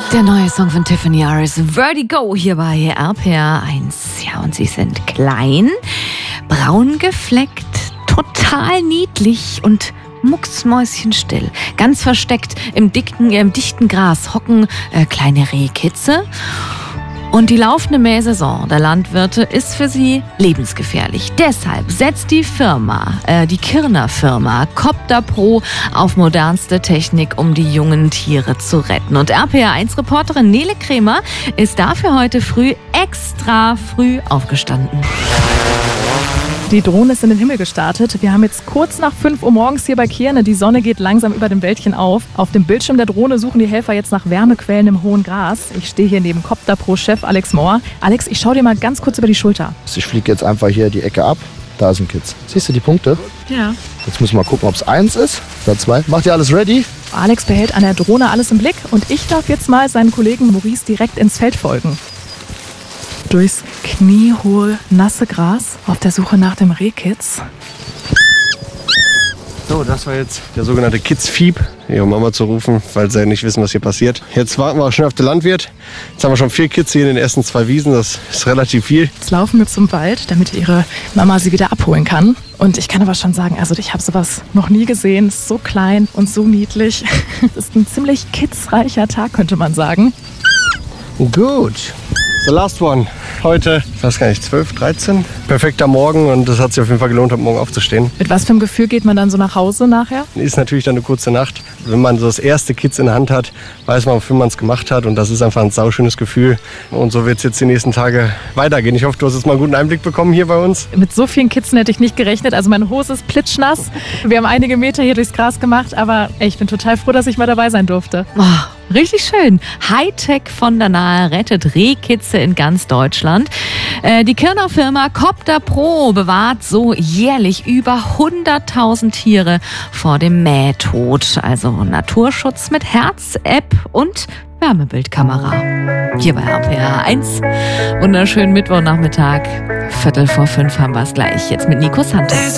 Der neue Song von Tiffany Harris, Vertigo, hier bei RPR 1. Ja, und sie sind klein, braun gefleckt, total niedlich und mucksmäuschenstill. Ganz versteckt im dichten Gras hocken kleine Rehkitze. Und die laufende Mähsaison der Landwirte ist für sie lebensgefährlich. Deshalb setzt die Kirner Firma Copter Pro auf modernste Technik, um die jungen Tiere zu retten. Und RPR1-Reporterin Nele Kremer ist dafür heute früh extra früh aufgestanden. Die Drohne ist in den Himmel gestartet. Wir haben jetzt kurz nach 5 Uhr morgens hier bei Kirne. Die Sonne geht langsam über dem Wäldchen auf. Auf dem Bildschirm der Drohne suchen die Helfer jetzt nach Wärmequellen im hohen Gras. Ich stehe hier neben Copter Pro-Chef Alex Mohr. Alex, ich schaue dir mal ganz kurz über die Schulter. Ich fliege jetzt einfach hier die Ecke ab. Da ist ein Kitz. Siehst du die Punkte? Ja. Jetzt müssen wir mal gucken, ob es 1 ist oder 2. Macht ihr alles ready? Alex behält an der Drohne alles im Blick und ich darf jetzt mal seinen Kollegen Maurice direkt ins Feld folgen. Durchs kniehohe, nasse Gras auf der Suche nach dem Rehkitz. So, das war jetzt der sogenannte Kitzfieb, ihre Mama zu rufen, weil sie ja nicht wissen, was hier passiert. Jetzt warten wir auch schon auf den Landwirt. Jetzt haben wir schon 4 Kitze hier in den ersten 2 Wiesen, das ist relativ viel. Jetzt laufen wir zum Wald, damit ihre Mama sie wieder abholen kann. Und ich kann aber schon sagen, also ich habe sowas noch nie gesehen. Es ist so klein und so niedlich. Es ist ein ziemlich kitzreicher Tag, könnte man sagen. Gut. The last one. Heute, ich weiß gar nicht, 12, 13. Perfekter Morgen und es hat sich auf jeden Fall gelohnt, heute Morgen aufzustehen. Mit was für einem Gefühl geht man dann so nach Hause nachher? Ist natürlich dann eine kurze Nacht. Wenn man so das erste Kitz in der Hand hat, weiß man, wofür man es gemacht hat und das ist einfach ein sauschönes Gefühl. Und so wird es jetzt die nächsten Tage weitergehen. Ich hoffe, du hast jetzt mal einen guten Einblick bekommen hier bei uns. Mit so vielen Kitzen hätte ich nicht gerechnet. Also meine Hose ist plitschnass. Wir haben einige Meter hier durchs Gras gemacht, aber ich bin total froh, dass ich mal dabei sein durfte. Oh, richtig schön. Hightech von der Nahe rettet Rehkitze in ganz Deutschland. Die Kirner Firma Copter Pro bewahrt so jährlich über 100.000 Tiere vor dem Mähtod. Also Naturschutz mit Herz-App und Wärmebildkamera. Hier bei RPR 1. Wunderschönen Mittwochnachmittag. 4:45 haben wir es gleich. Jetzt mit Nico Santos.